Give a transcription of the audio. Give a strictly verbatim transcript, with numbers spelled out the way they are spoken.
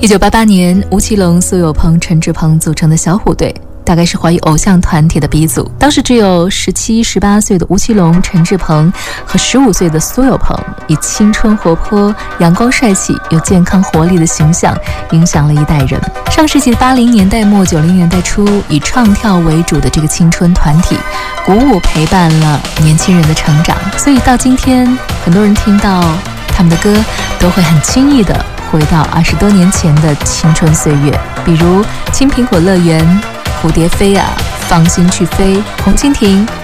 一九八八年，吴奇隆、苏有朋、陈志朋组成的小虎队，大概是华语偶像团体的鼻祖。当时只有十七、十八岁的吴奇隆、陈志朋和十五岁的苏有朋，以青春活泼、阳光帅气又健康活力的形象，影响了一代人。上世纪八零年代末、九零年代初，以唱跳为主的这个青春团体，鼓舞陪伴了年轻人的成长。所以到今天，很多人听到他们的歌，都会很轻易的回到二十多年前的青春岁月，比如青苹果乐园、蝴蝶飞啊、放心去飞、红蜻蜓、